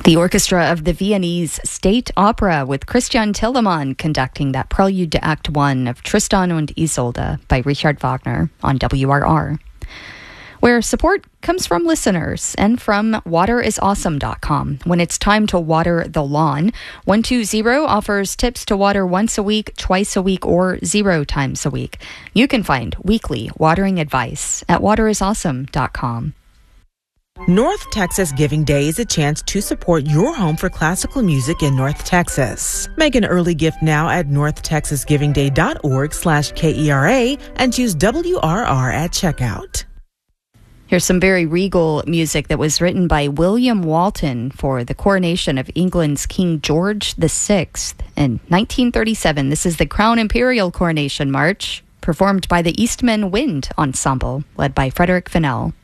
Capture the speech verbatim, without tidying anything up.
The orchestra of the Viennese State Opera with Christian Tillemann conducting that prelude to Act One of Tristan und Isolde by Richard Wagner on W R R. Where support comes from listeners and from water is awesome dot com. When it's time to water the lawn, one two zero offers tips to water once a week, twice a week, or zero times a week. You can find weekly watering advice at water is awesome dot com. North Texas Giving Day is a chance to support your home for classical music in North Texas. Make an early gift now at north texas giving day dot org slash K E R A and choose W R R at checkout. Here's some very regal music that was written by William Walton for the coronation of England's King George the Sixth in nineteen thirty-seven. This is the Crown Imperial Coronation March, performed by the Eastman Wind Ensemble, led by Frederick Fennell.